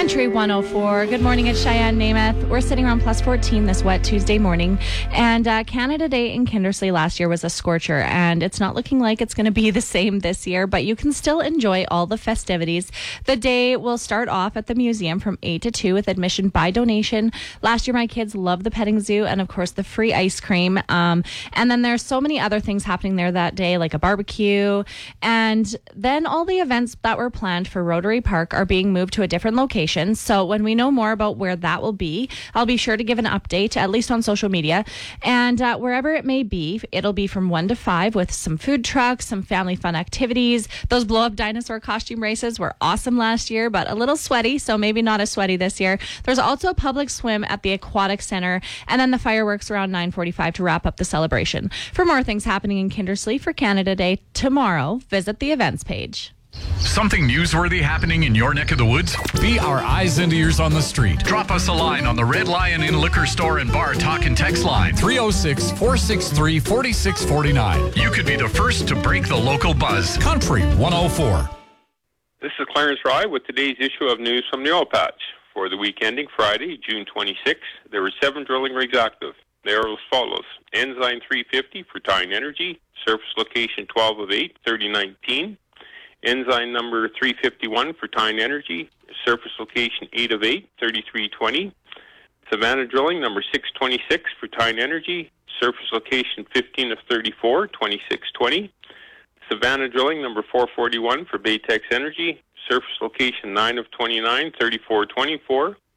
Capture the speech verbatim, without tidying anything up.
Country one oh four. Good morning, it's Cheyenne Namath. We're sitting around plus fourteen this wet Tuesday morning. And uh, Canada Day in Kindersley last year was a scorcher, and it's not looking like it's going to be the same this year, but you can still enjoy all the festivities. The day will start off at the museum from eight to two with admission by donation. Last year, my kids loved the petting zoo and, of course, the free ice cream. Um, and then there's so many other things happening there that day, like a barbecue. And then all the events that were planned for Rotary Park are being moved to a different location. So when we know more about where that will be, I'll be sure to give an update, at least on social media. And uh, wherever it may be, it'll be from one to five with some food trucks, some family fun activities. Those blow-up dinosaur costume races were awesome last year, but a little sweaty, so maybe not as sweaty this year. There's also a public swim at the Aquatic Center, and then the fireworks around nine forty-five to wrap up the celebration. For more things happening in Kindersley for Canada Day tomorrow, visit the events page. Something newsworthy happening in your neck of the woods? Be our eyes and ears on the street. Drop us a line on the Red Lion Inn Liquor Store and Bar Talk and Text line three oh six, four six three, four six four nine. You could be the first to break the local buzz. Country one oh four. This is Clarence Rye with today's issue of News from the Oil Patch. For the week ending Friday, June twenty-sixth, there were seven drilling rigs active. They are as follows: Ensign three fifty for Tyne Energy, surface location twelve of eight, thirty nineteen. Ensign number three fifty-one for Tyne Energy, surface location eight of eight, thirty-three twenty. Savannah Drilling number six twenty-six for Tyne Energy, surface location fifteen of thirty-four, twenty-six twenty. Savannah Drilling number four forty-one for Baytex Energy, surface location nine of twenty-nine, thirty-four twenty-four.